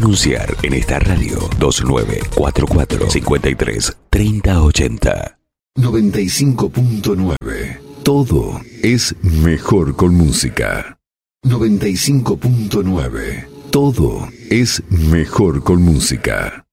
anunciar en esta radio. 2944-53-3080. 95.9. Todo es mejor con música. 95.9. Todo es mejor con música.